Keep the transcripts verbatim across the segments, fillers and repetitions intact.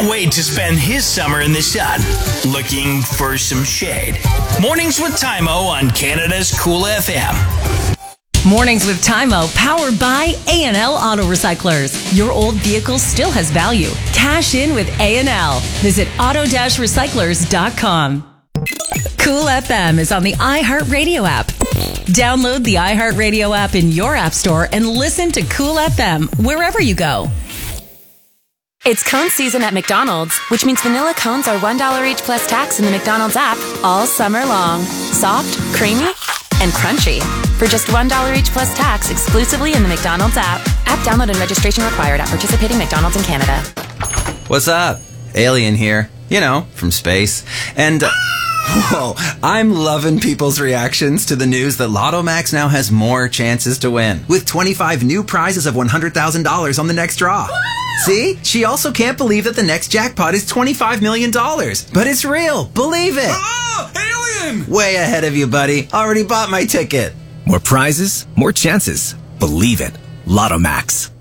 can't wait to spend his summer in the sun, looking for some shade. Mornings with Tymo on Canada's Cool F M. Mornings with Tymo, powered by A and L Auto Recyclers. Your old vehicle still has value. Cash in with A and L. Visit auto dash recyclers dot com. Cool F M is on the iHeartRadio app. Download the iHeartRadio app in your app store and listen to Cool F M wherever you go. It's cone season at McDonald's, which means vanilla cones are one dollar each plus tax in the McDonald's app all summer long. Soft, creamy, and crunchy. For just one dollar each plus tax exclusively in the McDonald's app. App download and registration required at participating McDonald's in Canada. What's up? Alien here. You know, from space. And... Uh, whoa, I'm loving people's reactions to the news that Lotto Max now has more chances to win, with twenty-five new prizes of one hundred thousand dollars on the next draw. See? She also can't believe that the next jackpot is twenty-five million dollars. But it's real. Believe it. Oh, alien! Way ahead of you, buddy. Already bought my ticket. More prizes, more chances. Believe it. Lotto Max.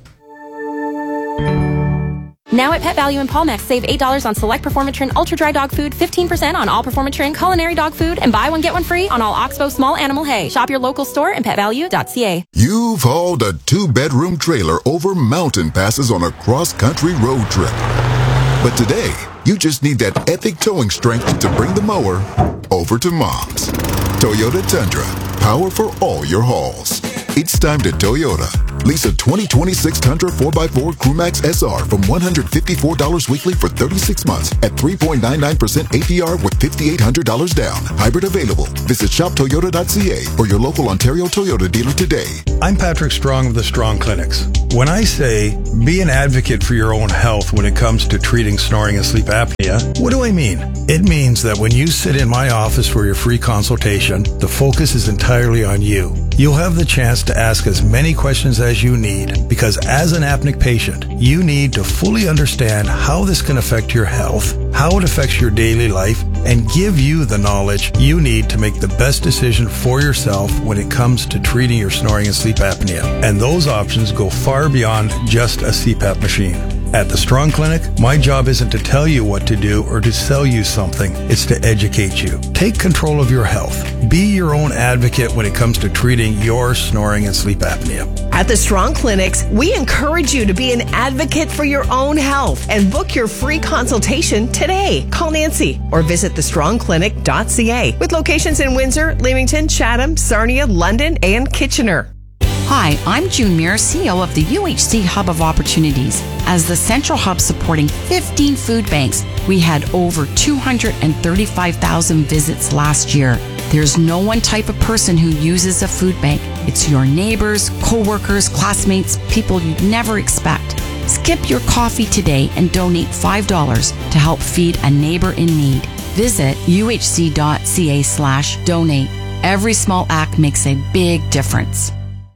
Now at Pet Value and Paul Max, save eight dollars on select Performatrin Ultra Dry Dog Food, fifteen percent on all Performatrin Culinary Dog Food, and buy one get one free on all Oxbow Small Animal Hay. Shop your local store and pet value dot c a. You've hauled a two-bedroom trailer over mountain passes on a cross-country road trip. But today, you just need that epic towing strength to bring the mower over to Mom's. Toyota Tundra, power for all your hauls. It's time to Toyota. Lease a twenty twenty-six Tundra four by four Crewmax S R from one hundred fifty-four dollars weekly for thirty-six months at three point nine nine percent A P R with five thousand eight hundred dollars down. Hybrid available. Visit shop toyota dot c a or your local Ontario Toyota dealer today. I'm Patrick Strong of the Strong Clinics. When I say be an advocate for your own health when it comes to treating snoring and sleep apnea, what do I mean? It means that when you sit in my office for your free consultation, the focus is entirely on you. You'll have the chance to ask as many questions as you need, because as an apneic patient, you need to fully understand how this can affect your health, how it affects your daily life, and give you the knowledge you need to make the best decision for yourself when it comes to treating your snoring and sleep apnea. And those options go far beyond just a C PAP machine. At the Strong Clinic, my job isn't to tell you what to do or to sell you something. It's to educate you. Take control of your health. Be your own advocate when it comes to treating your snoring and sleep apnea. At the Strong Clinics, we encourage you to be an advocate for your own health and book your free consultation today. Call Nancy or visit the strong clinic dot c a with locations in Windsor, Leamington, Chatham, Sarnia, London, and Kitchener. Hi, I'm June Muir, C E O of the U H C Hub of Opportunities. As the central hub supporting fifteen food banks, we had over two hundred thirty-five thousand visits last year. There's no one type of person who uses a food bank. It's your neighbors, co-workers, classmates, people you'd never expect. Skip your coffee today and donate five dollars to help feed a neighbor in need. Visit u h c dot c a slash donate. Every small act makes a big difference.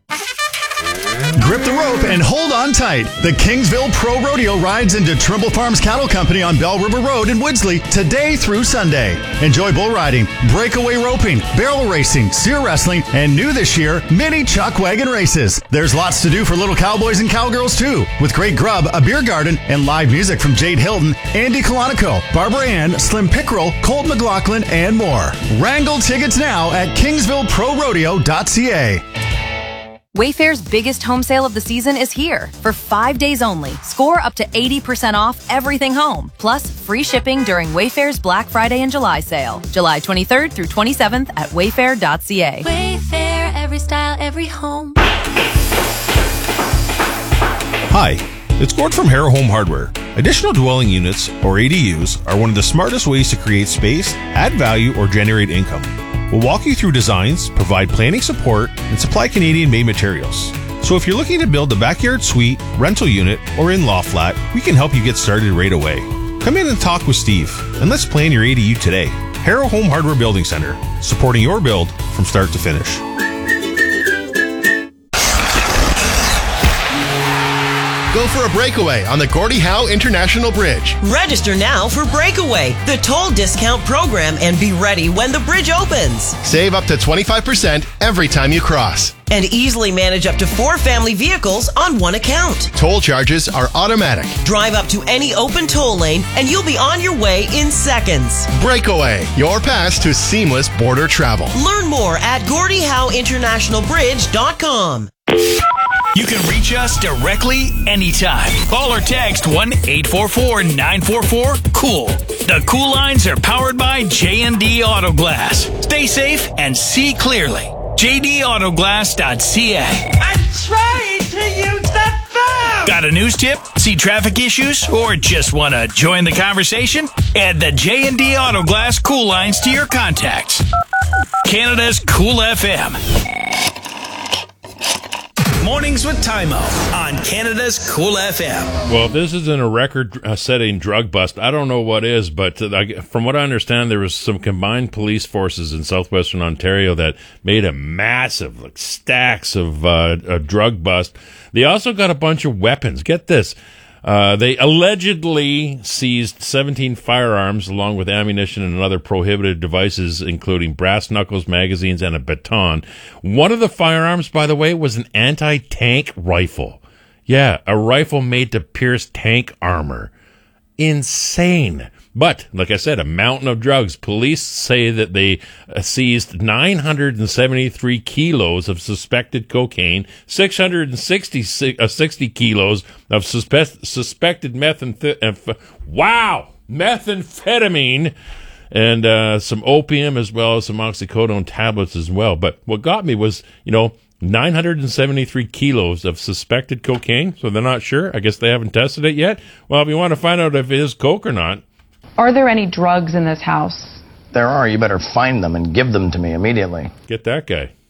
Grip the rope and hold on tight. The Kingsville Pro Rodeo rides into Trimble Farms Cattle Company on Bell River Road in Woodsley today through Sunday. Enjoy bull riding, breakaway roping, barrel racing, steer wrestling, and new this year, mini chuck wagon races. There's lots to do for little cowboys and cowgirls too, with great grub, a beer garden, and live music from Jade Hilton, Andy Colonico, Barbara Ann, Slim Pickrell, Colt McLaughlin, and more. Wrangle tickets now at kingsville pro rodeo dot c a. Wayfair's biggest home sale of the season is here. For five days only, score up to eighty percent off everything home, plus free shipping during Wayfair's Black Friday and July sale. July twenty-third through twenty-seventh at wayfair dot c a. Wayfair, every style, every home. Hi, it's Gord from Harrow Home Hardware. Additional dwelling units, or A D Us, are one of the smartest ways to create space, add value, or generate income. We'll walk you through designs, provide planning support, and supply Canadian-made materials. So if you're looking to build a backyard suite, rental unit, or in-law flat, we can help you get started right away. Come in and talk with Steve, and let's plan your A D U today. Harrow Home Hardware Building Center, supporting your build from start to finish. Go for a breakaway on the Gordie Howe International Bridge. Register now for Breakaway, the toll discount program, and be ready when the bridge opens. Save up to twenty-five percent every time you cross. And easily manage up to four family vehicles on one account. Toll charges are automatic. Drive up to any open toll lane and you'll be on your way in seconds. Breakaway, your pass to seamless border travel. Learn more at Gordie Howe International Bridge dot com. You can reach us directly anytime. Call or text one eight four four nine four four cool. The Cool Lines are powered by J and D Auto Glass. Stay safe and see clearly. J D Autoglass dot C A. I'm trying to use the phone! Got a news tip? See traffic issues? Or just want to join the conversation? Add the J and D Autoglass Cool Lines to your contacts. Canada's Cool F M. Mornings with Tymo on Canada's Cool F M. Well, if this isn't a record-setting drug bust, I don't know what is, but uh, from what I understand, there was some combined police forces in southwestern Ontario that made a massive, like, stacks of uh, a drug bust. They also got a bunch of weapons. Get this. Uh, they allegedly seized seventeen firearms along with ammunition and other prohibited devices, including brass knuckles, magazines, and a baton. One of the firearms, by the way, was an anti-tank rifle. Yeah, a rifle made to pierce tank armor. Insane. But, like I said, a mountain of drugs. Police say that they uh, seized nine hundred seventy-three kilos of suspected cocaine, six hundred sixty, uh, sixty kilos of suspe- suspected methamphetamine, uh, wow, methamphetamine, and uh, some opium, as well as some oxycodone tablets as well. But what got me was, you know, nine hundred seventy-three kilos of suspected cocaine, so they're not sure. I guess they haven't tested it yet. Well, if you want to find out if it is coke or not. Are there any drugs in this house? There are. You better find them and give them to me immediately. Get that guy.